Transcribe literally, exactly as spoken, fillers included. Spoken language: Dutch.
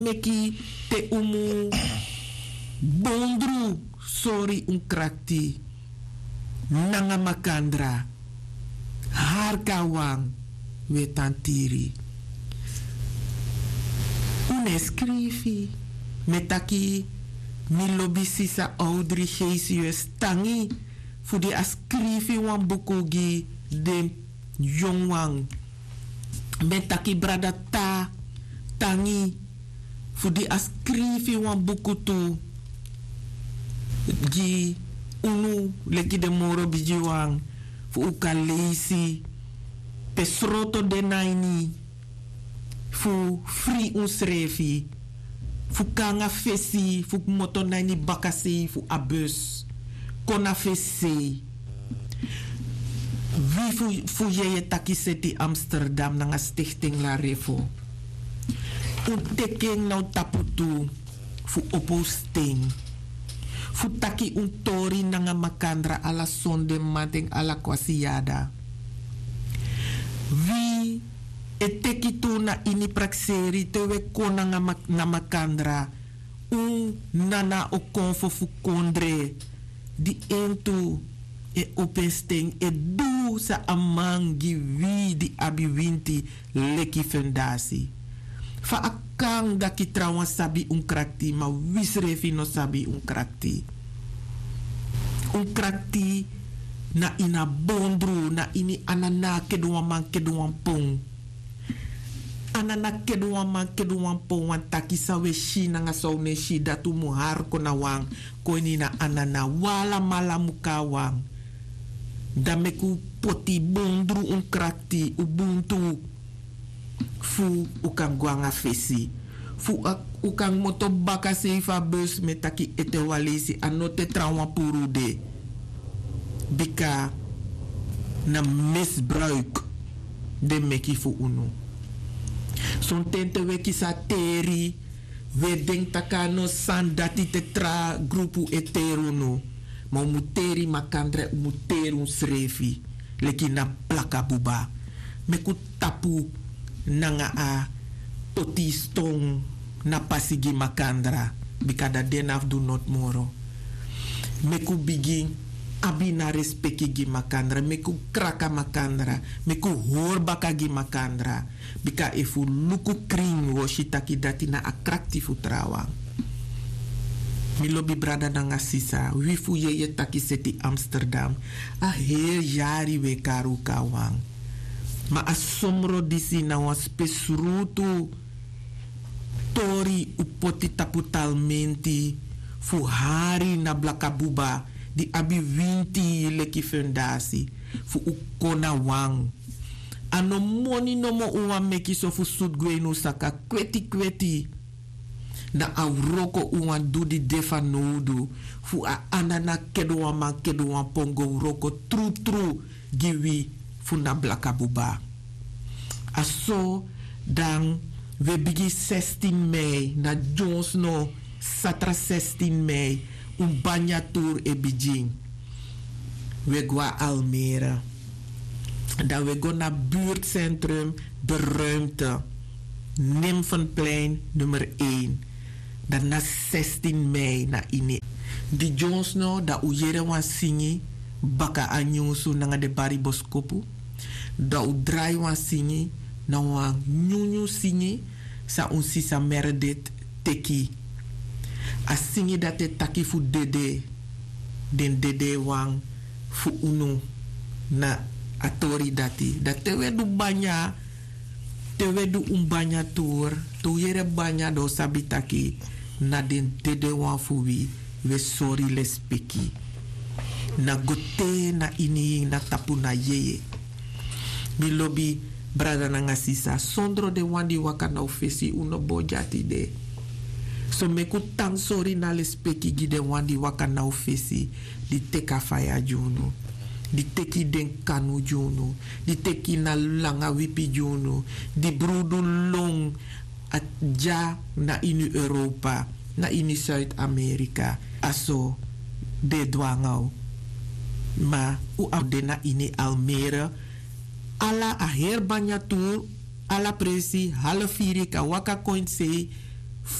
meki te umu bondru sorry un krakti nanga makandra har kawang wetantiri une scrivi metaki mi lobisi sa Audrey Jesus tangi fu di ascrivi wan buku gi de jongwang metaki brada ta tangi fu di ascrivi wan buku tu gi unu leki de moro bijiwang fu uka leisi pesroto de naini fu free un srefi fu kanga fesi fu moto naini bakasi fu abus kona fesi wie fu fu yeye taki seti Amsterdam nanga stichting la refo un teken nou taputu fu oposting fu taki un tori nanga makandra ala sonde mating ala kwasiada wie e teki tu na ini prakseri tewe kona nga, nga makandra un nana o konfo fu kondre di entu e opensting e du sa amangi wi di abi winti leki fondasi fa akang da ki trawan sabi un krakti ma wisrefi no sabi un krakti un krakti na ina bondru na ini anana keduan man keduan pong anana keduan man keduan pong wan taki sawe shi na nga saune shi datu muhar ko na wang ko ini na anana wala mala mukawang da meku poti bondru un krakti ubuntu fu ukang guanga fesi fu ukang moto baka seifa bus metaki ete walisi anote trauma purude bika na misbruik de meki fu unu son tente weki sa teri we denk takano san dati te tra grupu eteru no ma muteri makandre muteru srefi leki na plaka buba meku tapu nanga a potistong na pasigi makandra bikada denaf do not moro meku bigi abi na respeki gi makandra meku kraka makandra meku horbaka gi makandra bika efu luku kring wo shitaki dati na attractifu trawa mi lobi brada nanga sisa wifu yeye taki seti Amsterdam a heel jari we karu kawang ma asomro disi na wan spesrutu tori upoti tapu talmenti fu hari na blakabuba di abi winti leki fondasi fu ukona wang ano moni no mo uwa meki so fu sudgwe no saka kweti kweti na auroko uwa dudi defa nodu fu a anana kedo wan man kedo wan pongo uroko tru tru giwi fu na blakabuba aso dan we bigi zestien mei na Jones no satra zestien mei un banya tour e Beijing we gwa Almere dan we go na buurtcentrum de ruimte Nymphenplein nummer één dan na zestien mei na ini di Jones no da ujere wan singi baka anyusu nanga de bari boskopu da u drai wan singi na wan nyunyu singi sa un sisa meredit teki a singi dat te taki fu dede den dede wang fu unu na atori dati dat te wedu banya te wedu un banya tour tu yere banya do sabitaki na den dede wang fu wi we sorry les peki na gote na ini na tapu na yeye mi lobi brada nanga sisa sondro de wandi waka na ofesi uno bojati de so meku tang sorry na les peki gi de wandi waka na ofesi di teka faya juno di teki den kanu juno di teki na langa wipi juno di brudu long at ja na ini Europa na ini Zuid-Amerika aso de dwangau ma u de na ini Almere ala a her banya tour ala presi half vier ka waka coin se